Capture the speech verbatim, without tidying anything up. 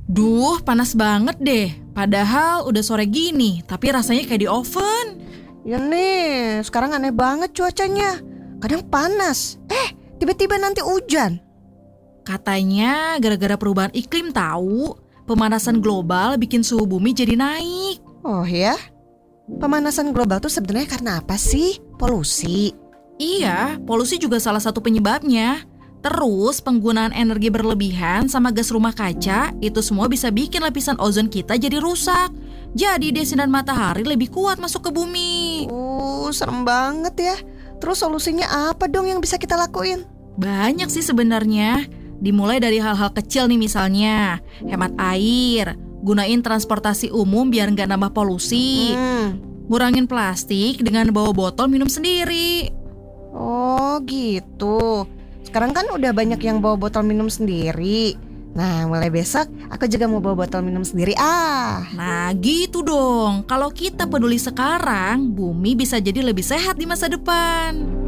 Duh, panas banget deh. Padahal udah sore gini, tapi rasanya kayak di oven. Ya nih, sekarang aneh banget cuacanya. Kadang panas, eh tiba-tiba nanti hujan. Katanya gara-gara perubahan iklim tahu, pemanasan global bikin suhu bumi jadi naik. Oh ya? Pemanasan global tuh sebenarnya karena apa sih? Polusi? Iya, polusi juga salah satu penyebabnya. Terus penggunaan energi berlebihan sama gas rumah kaca itu semua bisa bikin lapisan ozon kita jadi rusak. Jadi deh sinar matahari lebih kuat masuk ke bumi. Uh, serem banget ya. Terus solusinya apa dong yang bisa kita lakuin? Banyak sih sebenarnya. Dimulai dari hal-hal kecil nih misalnya, hemat air, gunain transportasi umum biar nggak nambah polusi, Hmm. ngurangin plastik dengan bawa botol minum sendiri. Oh gitu. Sekarang kan udah banyak yang bawa botol minum sendiri. Nah mulai besok aku juga mau bawa botol minum sendiri ah. Nah gitu dong, kalau kita peduli sekarang, bumi bisa jadi lebih sehat di masa depan.